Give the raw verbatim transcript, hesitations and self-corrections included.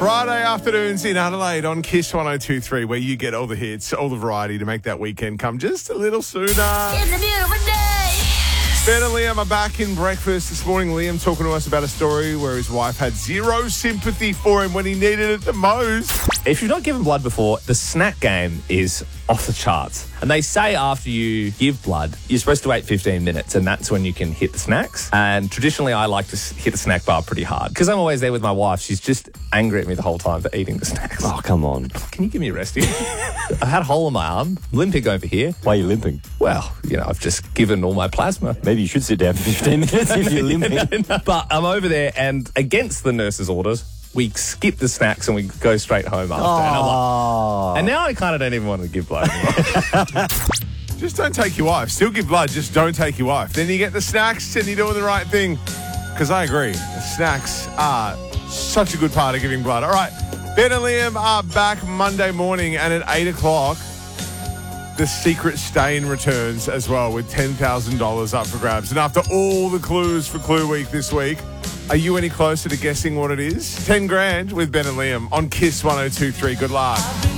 Friday afternoons in Adelaide on Kiss one oh two point three, where you get all the hits, all the variety to make that weekend come just a little sooner. It's a beautiful day. Ben and Liam are back in breakfast this morning. Liam talking to us about a story where his wife had zero sympathy for him when he needed it the most. If you've not given blood before, the snack game is off the charts. And they say after you give blood, you're supposed to wait fifteen minutes, and that's when you can hit the snacks. And traditionally, I like to hit the snack bar pretty hard because I'm always there with my wife. She's just angry at me the whole time for eating the snacks. Oh, come on. Can you give me a rest here? I had a hole in my arm, limping over here. Why are you limping? Well, you know, I've just given all my plasma. Maybe you should sit down for fifteen minutes if you're limping. But I'm over there, and against the nurse's orders, we skip the snacks and we go straight home after. Oh. And, I'm like, and now I kind of don't even want to give blood anymore. Just don't take your wife. Still give blood, just don't take your wife. Then you get the snacks and you're doing the right thing. Because I agree, the snacks are such a good part of giving blood. All right, Ben and Liam are back Monday morning, and at eight o'clock, the secret stain returns as well with ten thousand dollars up for grabs. And after all the clues for Clue Week this week, are you any closer to guessing what it is? ten grand with Ben and Liam on Kiss one oh two point three. Good luck.